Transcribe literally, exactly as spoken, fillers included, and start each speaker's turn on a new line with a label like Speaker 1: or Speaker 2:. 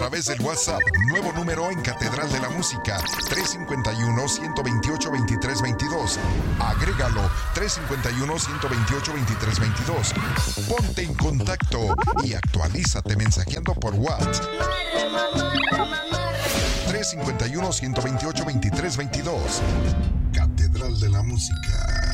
Speaker 1: través del WhatsApp. Nuevo número en Catedral de la Música. tres cinco uno, uno dos ocho, dos tres dos dos. Agrégalo. tres cinco uno, uno dos ocho, dos tres dos dos. Ponte en contacto y actualízate mensajeando por WhatsApp. tres cinco uno, uno dos ocho, dos tres dos dos. Catedral de la Música.